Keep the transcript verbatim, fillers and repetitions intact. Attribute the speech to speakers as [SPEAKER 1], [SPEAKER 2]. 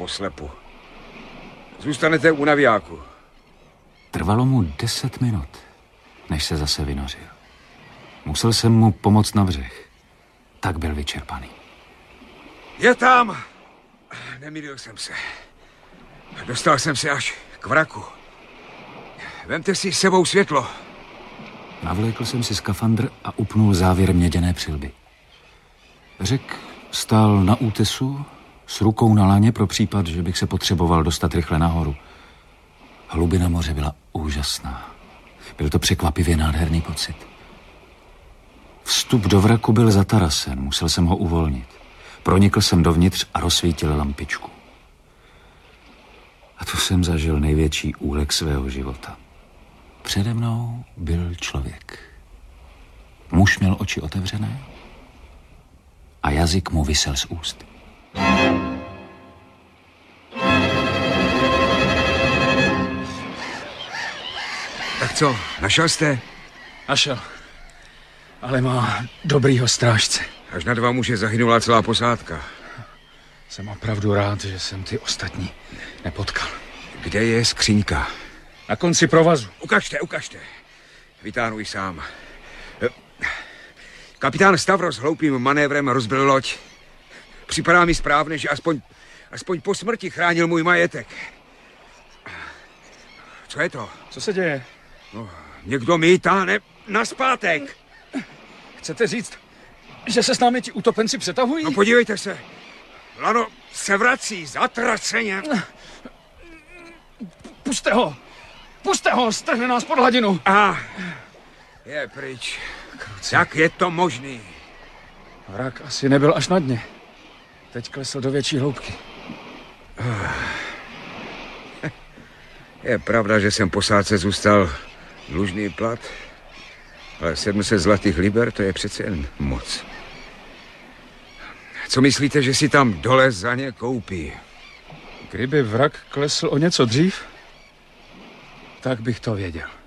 [SPEAKER 1] poslepu. Zůstanete u navijáku.
[SPEAKER 2] Trvalo mu deset minut, než se zase vynořil. Musel jsem mu pomoct na břeh. Tak byl vyčerpaný.
[SPEAKER 1] Je tam! Nemýlil jsem se. Dostal jsem se až k vraku. Vemte si s sebou světlo.
[SPEAKER 2] Navlékl jsem si skafandr a upnul závěr měděné přilby. Řek stál na útesu s rukou na laně pro případ, že bych se potřeboval dostat rychle nahoru. Hlubina moře byla úžasná. Byl to překvapivě nádherný pocit. Vstup do vraku byl zatarasen, musel jsem ho uvolnit. Pronikl jsem dovnitř a rozsvítil lampičku. A tu jsem zažil největší úlek svého života. Přede mnou byl člověk. Muž měl oči otevřené a jazyk mu visel z úst.
[SPEAKER 1] Tak co, našel jste?
[SPEAKER 3] Našel. Ale má dobrýho strážce.
[SPEAKER 1] Až na dva muže zahynula celá posádka.
[SPEAKER 3] Jsem opravdu rád, že jsem ty ostatní nepotkal.
[SPEAKER 1] Kde je skříňka?
[SPEAKER 3] Na konci provazu.
[SPEAKER 1] Ukažte, ukažte. Vytáhnu ji sám. Kapitán Stavros hloupým manévrem rozbil loď. Připadá mi správně, že aspoň, aspoň po smrti chránil můj majetek. Co je to?
[SPEAKER 3] Co se děje?
[SPEAKER 1] No, někdo mi táhne nazpátek.
[SPEAKER 3] Chcete říct, že se s námi ti utopenci přetahují?
[SPEAKER 1] No podívejte se. Lano se vrací zatraceně.
[SPEAKER 3] Puste ho! Puste ho! Strhne nás pod hladinu!
[SPEAKER 1] A je pryč. Kruce. Jak je to možný?
[SPEAKER 3] Vrak asi nebyl až na dně. Teď klesl do větší hloubky.
[SPEAKER 1] Je pravda, že jsem posádce zůstal dlužný plat, ale sedm set zlatých liber, to je přece jen moc. Co myslíte, že si tam dole za ně koupí?
[SPEAKER 3] Kdyby vrak klesl o něco dřív, tak bych to věděl.